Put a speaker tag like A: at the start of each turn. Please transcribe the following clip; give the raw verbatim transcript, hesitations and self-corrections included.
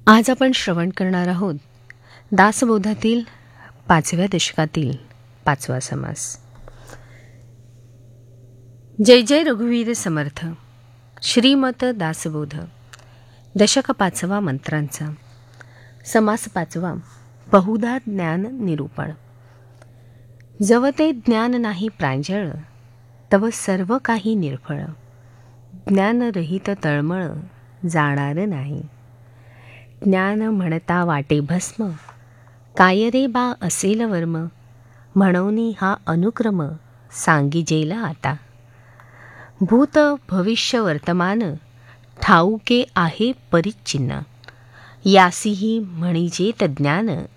A: आज आपण श्रवण करणार आहोत दासबोधातील पाचव्या दशकातील पाचवा समास. जय जय रघुवीर समर्थ. श्रीमत दासबोध दशक पाचवा मंत्रांचा समास पाचवा. बहुधा ज्ञान निरूपण. जव ते ज्ञान नाही प्रांजळ, तव सर्व काही निर्फळ. ज्ञानरहित तळमळ जाणार नाही. ज्ञान म्हणता वाटे भस्म, काय रे बा असेल वर्म. म्हणूनी हा अनुक्रम सांगिजेला आता. भूत भविष्य वर्तमान ठाऊके आहे परिच्छिन्न. यासीही म्हणिजेत ज्ञान,